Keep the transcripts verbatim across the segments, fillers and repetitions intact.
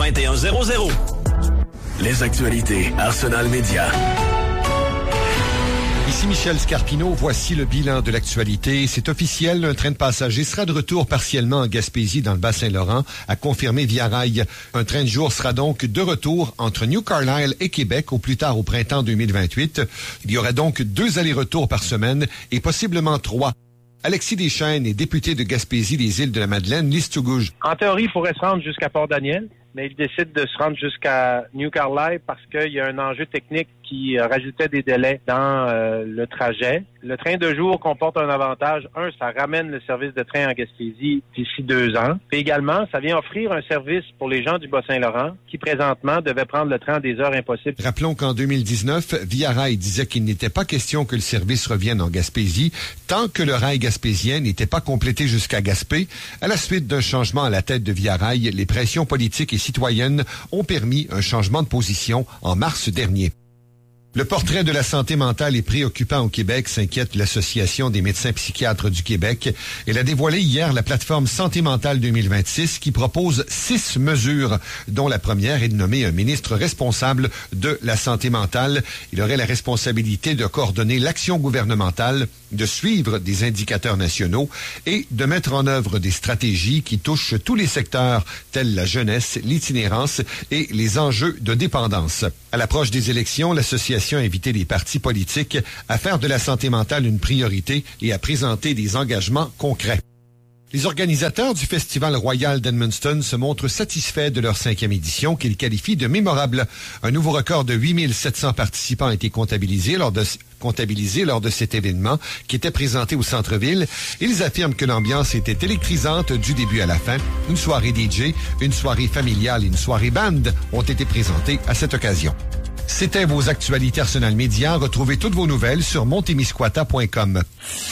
vingt et un zéro zéro. Les actualités Arsenal Média. Ici Michel Scarpino, voici le bilan de l'actualité. C'est officiel, un train de passagers sera de retour partiellement en Gaspésie dans le Bas-Saint-Laurent, a confirmé Via Rail. Un train de jour sera donc de retour entre New Carlisle et Québec au plus tard au printemps deux mille vingt-huit. Il y aura donc deux allers-retours par semaine et possiblement trois. Alexis Deschênes est député de Gaspésie des Îles-de-la-Madeleine, Listugouge. En théorie, il pourrait se rendre jusqu'à Port-Daniel, mais il décide de se rendre jusqu'à New Carlisle parce qu'il y a un enjeu technique qui euh, rajoutait des délais dans euh, le trajet. Le train de jour comporte un avantage. Un, ça ramène le service de train en Gaspésie d'ici deux ans. Et également, ça vient offrir un service pour les gens du Bas-Saint-Laurent qui, présentement, devaient prendre le train à des heures impossibles. Rappelons qu'en deux mille dix-neuf, Via Rail disait qu'il n'était pas question que le service revienne en Gaspésie tant que le rail gaspésien n'était pas complété jusqu'à Gaspé. À la suite d'un changement à la tête de Via Rail, les pressions politiques et citoyennes ont permis un changement de position en mars dernier. Le portrait de la santé mentale est préoccupant au Québec, s'inquiète l'Association des médecins psychiatres du Québec. Elle a dévoilé hier la plateforme Santé mentale deux mille vingt-six qui propose six mesures, dont la première est de nommer un ministre responsable de la santé mentale. Il aurait la responsabilité de coordonner l'action gouvernementale, de suivre des indicateurs nationaux et de mettre en œuvre des stratégies qui touchent tous les secteurs, tels la jeunesse, l'itinérance et les enjeux de dépendance. À l'approche des élections, l'association a invité les partis politiques à faire de la santé mentale une priorité et à présenter des engagements concrets. Les organisateurs du Festival Royal d'Edmundston se montrent satisfaits de leur cinquième édition qu'ils qualifient de mémorable. Un nouveau record de huit mille sept cents participants a été comptabilisé lors de comptabilisé lors de cet événement qui était présenté au centre-ville. Ils affirment que l'ambiance était électrisante du début à la fin. Une soirée D J, une soirée familiale et une soirée band ont été présentées à cette occasion. C'était vos actualités Arsenal Média. Retrouvez toutes vos nouvelles sur montemisquata point com.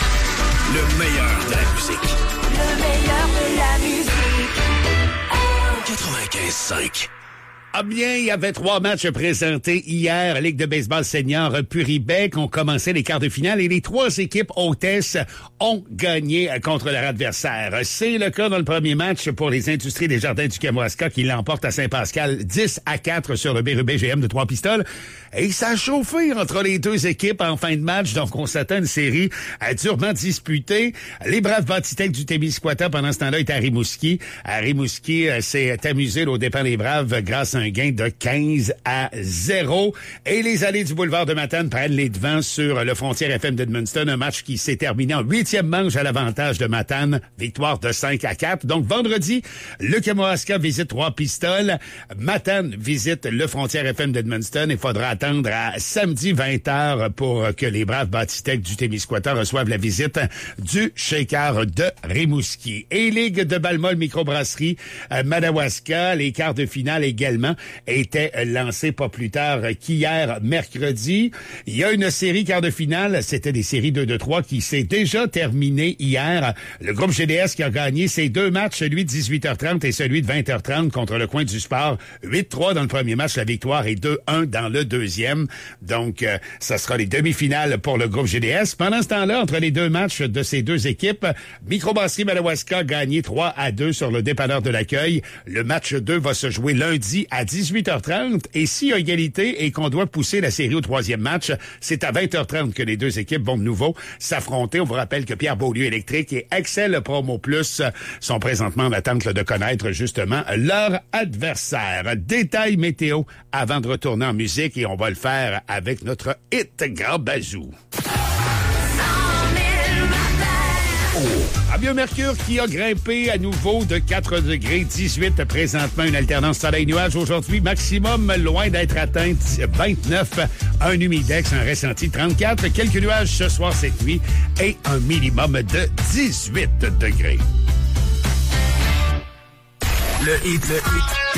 Le meilleur de la musique. Le meilleur de la musique. quatre-vingt-quinze cinq. Ah bien, il y avait trois matchs présentés hier. Ligue de baseball senior Puribec ont commencé les quarts de finale et les trois équipes hôtesses ont gagné contre leur adversaire. C'est le cas dans le premier match pour les Industries des Jardins du Kamouraska qui l'emportent à Saint-Pascal dix à quatre sur le Bérubé G M de Trois-Pistoles. Et ça a chauffé entre les deux équipes en fin de match, donc on s'attend à une série durement disputée. Les braves Bâtitech du Témiscouata, pendant ce temps-là, étaient à Rimouski. À Rimouski, s'est amusé au départ des braves grâce à un gain de quinze à zéro. Et les allées du boulevard de Matane prennent les devants sur le Frontière F M d'Edmundston, un match qui s'est terminé en huitième manche à l'avantage de Matane, victoire de cinq à quatre. Donc vendredi, le Kamouraska visite Trois-Pistoles, Matane visite le Frontière F M d'Edmundston. Il faudra attendre à samedi vingt heures pour que les braves Bâtitech du Témiscouata reçoivent la visite du Shaker de Rimouski. Et Ligue de Balmol Microbrasserie euh, Madawaska, les quarts de finale également étaient lancés pas plus tard qu'hier, mercredi. Il y a une série quart de finale, c'était des séries deux deux trois qui s'est déjà terminée hier. Le groupe G D S qui a gagné ses deux matchs, celui de dix-huit heures trente et celui de vingt heures trente contre le Coin du Sport. huit trois dans le premier match, la victoire, et deux un dans le deuxième. Donc, euh, ça sera les demi-finales pour le groupe G D S. Pendant ce temps-là, entre les deux matchs de ces deux équipes, Microbrasserie Madawaska a gagné trois à deux sur le dépanneur de l'Accueil. Le match deux va se jouer lundi à dix-huit heures trente. Et s'il y a égalité et qu'on doit pousser la série au troisième match, c'est à vingt heures trente que les deux équipes vont de nouveau s'affronter. On vous rappelle que Pierre Beaulieu Électrique et Excel Promo Plus sont présentement en attente de connaître justement leur adversaire. Détail météo avant de retourner en musique, et on va le faire avec notre hit Grand Bazou. Oh. À Biomércure qui a grimpé à nouveau de quatre degrés dix-huit présentement, une alternance soleil-nuage aujourd'hui, maximum loin d'être atteint vingt-neuf, un humidex, un ressenti trente-quatre, quelques nuages ce soir cette nuit et un minimum de dix-huit degrés. Le hit, le hit.